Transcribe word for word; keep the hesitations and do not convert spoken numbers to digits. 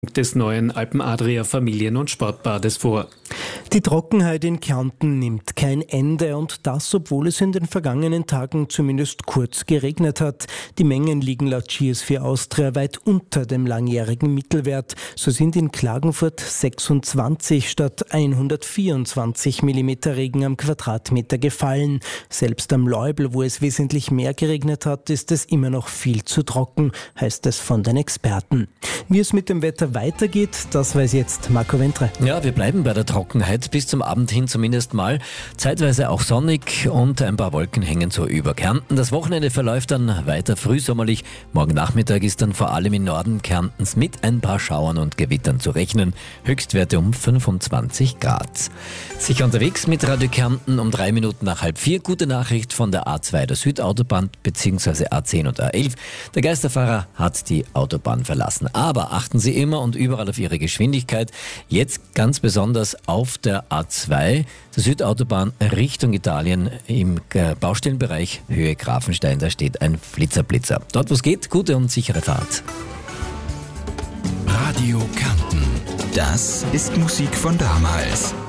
des neuen Alpen-Adria-Familien- und Sportbades vor. Die Trockenheit in Kärnten nimmt kein Ende und das, obwohl es in den vergangenen Tagen zumindest kurz geregnet hat. Die Mengen liegen laut G S vier Austria weit unter dem langjährigen Mittelwert. So sind in Klagenfurt sechsundzwanzig statt hundertvierundzwanzig Millimeter Regen am Quadratmeter gefallen. Selbst am Leubel, wo es wesentlich mehr geregnet hat, ist es immer noch viel zu trocken, heißt es von den Experten. Wie es mit dem Wetter weitergeht, das weiß jetzt Marco Ventre. Ja, wir bleiben bei der Trockenheit bis zum Abend hin zumindest mal. Zeitweise auch sonnig und ein paar Wolken hängen so über Kärnten. Das Wochenende verläuft dann weiter frühsommerlich. Morgen Nachmittag ist dann vor allem im Norden Kärntens mit ein paar Schauern und Gewittern zu rechnen. Höchstwerte um fünfundzwanzig Grad. Sicher unterwegs mit Radio Kärnten um drei Minuten nach halb vier. Gute Nachricht von der A zwei der Südautobahn bzw. A zehn und A elf. Der Geisterfahrer hat die Autobahn verlassen. Aber achten Sie immer und überall auf Ihre Geschwindigkeit. Jetzt ganz besonders auf der A zwei, der Südautobahn Richtung Italien im Baustellenbereich Höhe Grafenstein. Da steht ein Flitzer-Blitzer. Dort, wo es geht, gute und sichere Fahrt. Radio Kärnten. Das ist Musik von damals.